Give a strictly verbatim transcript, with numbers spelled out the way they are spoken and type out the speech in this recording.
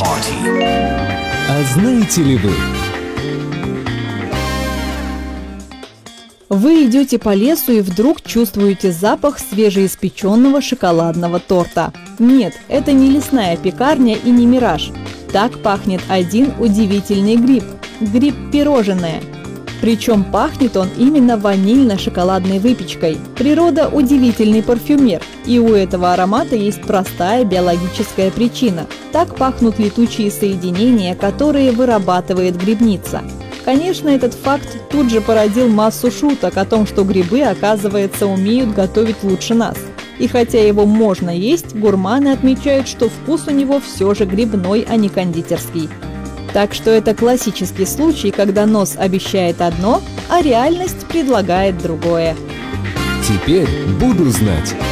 party. А знаете ли вы? Вы идете по лесу и вдруг чувствуете запах свежеиспеченного шоколадного торта. Нет, это не лесная пекарня и не мираж. Так пахнет один удивительный гриб – гриб-пирожное. Причем пахнет он именно ванильно-шоколадной выпечкой. Природа – удивительный парфюмер, и у этого аромата есть простая биологическая причина. Так пахнут летучие соединения, которые вырабатывает грибница. Конечно, этот факт тут же породил массу шуток о том, что грибы, оказывается, умеют готовить лучше нас. И хотя его можно есть, гурманы отмечают, что вкус у него все же грибной, а не кондитерский. Так что это классический случай, когда нос обещает одно, а реальность предлагает другое. Теперь буду знать.